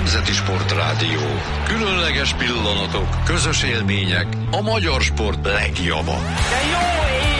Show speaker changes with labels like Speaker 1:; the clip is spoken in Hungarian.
Speaker 1: Nemzeti Sportrádió. Különleges pillanatok, közös élmények, a magyar sport legjava.
Speaker 2: De jó ég!